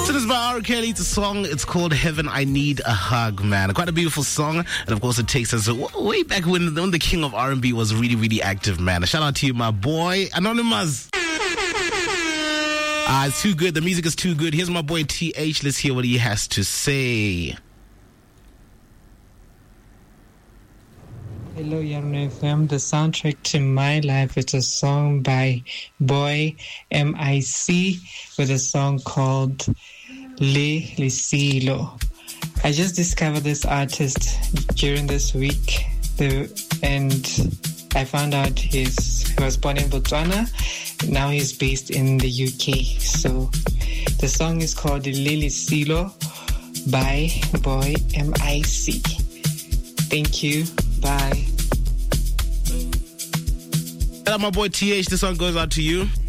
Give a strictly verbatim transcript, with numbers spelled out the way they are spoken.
So this is by R. Kelly. It's a song. It's called Heaven I Need a Hug, man. Quite a beautiful song. And of course, it takes us way back when, when the king of R and B was really, really active, man. A shout out to you, my boy, Anonymous. Ah, it's too good. The music is too good. Here's my boy T H. Let's hear what he has to say. Hello, Young F M. The soundtrack to my life is a song by Boy M I C with a song called Le Lisilo. I just discovered this artist during this week, the, and I found out he's, he was born in Botswana. Now he's based in the U K. So the song is called Le Lisilo by Boy M I C. Thank you. Bye. Hello, my boy T H. This one goes out to you.